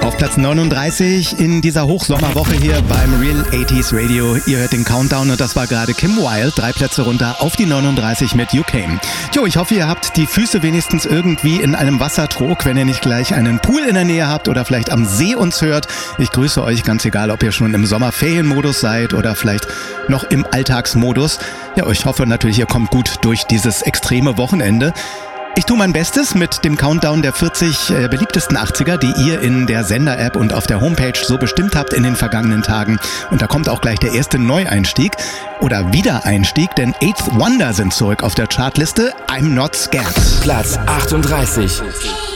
Auf Platz 39 in dieser Hochsommerwoche hier beim Real 80s Radio. Ihr hört den Countdown und das war gerade Kim Wilde. 3 Plätze runter auf die 39 mit You Came. Jo, ich hoffe, ihr habt die Füße wenigstens irgendwie in einem Wassertrog, wenn ihr nicht gleich einen Pool in der Nähe habt oder vielleicht am See uns hört. Ich grüße euch, ganz egal, ob ihr schon im Sommerferienmodus seid oder vielleicht noch im Alltagsmodus. Ja, ich hoffe natürlich, ihr kommt gut durch dieses extreme Wochenende. Ich tue mein Bestes mit dem Countdown der 40 beliebtesten 80er, die ihr in der Sender-App und auf der Homepage so bestimmt habt in den vergangenen Tagen. Und da kommt auch gleich der erste Neueinstieg oder Wiedereinstieg, denn Eighth Wonder sind zurück auf der Chartliste. I'm Not Scared. Platz 38.